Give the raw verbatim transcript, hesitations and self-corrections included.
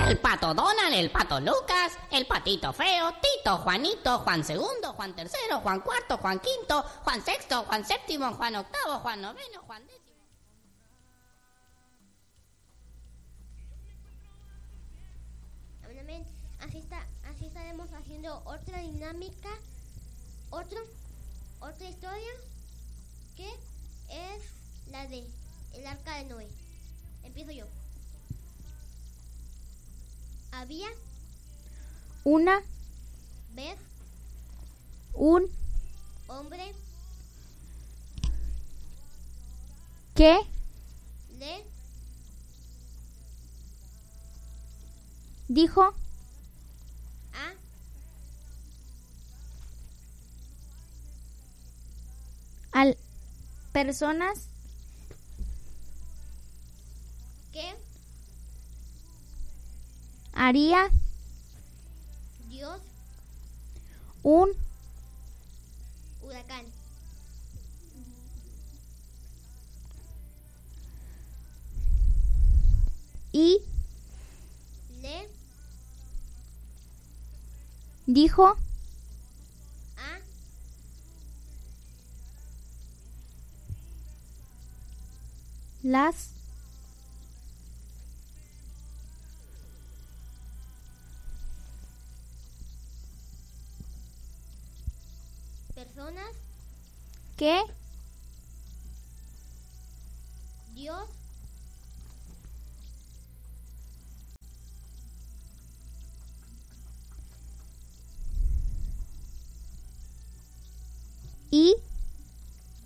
el pato Donald, el pato Lucas, el patito feo, Tito, Juanito, Juan segundo, Juan tercero, Juan cuarto, Juan quinto, Juan sexto, Juan séptimo, Juan octavo, Juan noveno, Juan décimo. Así, está, así estaremos haciendo otra dinámica, otro, otra historia, que es la de el arca de Noé. Empiezo yo. Había una vez un hombre que le dijo a al personas que haría Dios un huracán. y Le dijo a las personas que Dios